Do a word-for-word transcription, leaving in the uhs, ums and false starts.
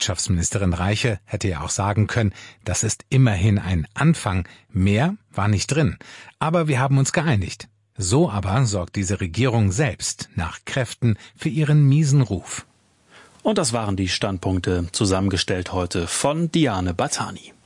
Wirtschaftsministerin Reiche hätte ja auch sagen können, das ist immerhin ein Anfang. Mehr war nicht drin. Aber wir haben uns geeinigt. So aber sorgt diese Regierung selbst nach Kräften für ihren miesen Ruf. Und das waren die Standpunkte, zusammengestellt heute von Diane Battani.